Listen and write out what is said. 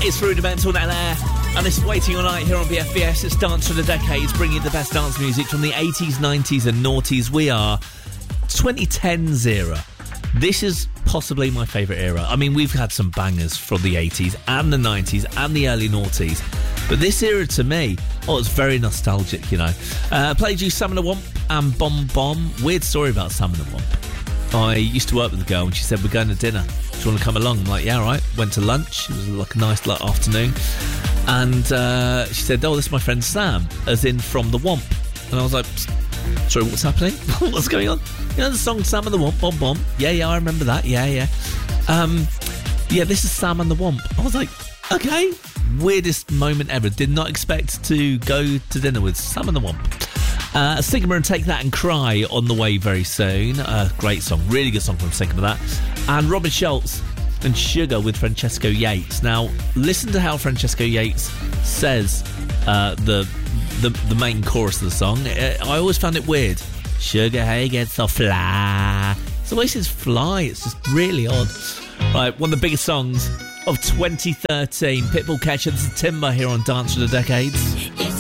It's Rudimental Net Air, and it's Waiting All Night here on BFBS. It's Dance for the Decades, bringing the best dance music from the 80s, 90s and noughties. We are 2010s era. This is possibly my favourite era. I mean, we've had some bangers from the 80s and the 90s and the early noughties. But this era, to me, it's very nostalgic, you know. Played you Sam and the Womp and Bomb Bomb. Weird story about Sam and the Womp. I used to work with a girl and she said, we're going to dinner. Do you want to come along? I'm like, yeah, all right. Went to lunch. It was like a nice afternoon. And she said, oh, this is my friend Sam, as in from the Womp. And I was like, sorry, what's happening? What's going on? You know the song Sam and the Womp, Bomb Bomb? Yeah, I remember that. Yeah. Yeah, this is Sam and the Womp. I was like, okay. Weirdest moment ever. Did not expect to go to dinner with Sam and the Womp. Sigma and Take That and Cry on the way very soon. Great song, really good song from Sigma, that. And Robin Schultz and Sugar with Francesco Yates. Now, listen to how Francesco Yates says the main chorus of the song. I always found it weird. Sugar, hey, get so fly. It's the way he says fly. It's just really odd. Right, one of the biggest songs of 2013. Pitbull, Catcher, this is Timber here on Dance for the Decades.